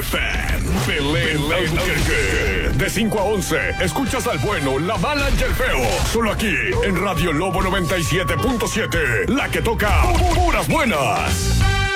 FM. De 5 a 11, escuchas al bueno, la mala y el feo. Solo aquí, en Radio Lobo 97.7. La que toca puras buenas.